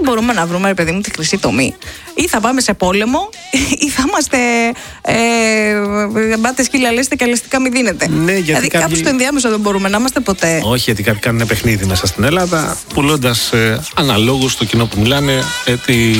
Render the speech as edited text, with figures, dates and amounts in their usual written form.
δεν μπορούμε να βρούμε, ρε παιδί μου, τη χρυσή τομή? Ή θα πάμε σε πόλεμο, ή θα είμαστε μπάτε σκύλια λέστε και αλεστικά μη δίνετε. Ναι, δηλαδή κάπου στο ενδιάμεσο δεν μπορούμε να είμαστε ποτέ. Όχι, γιατί κάποιοι κάνουν παιχνίδι μέσα στην Ελλάδα, πουλώντας αναλόγους στο κοινό που μιλάνε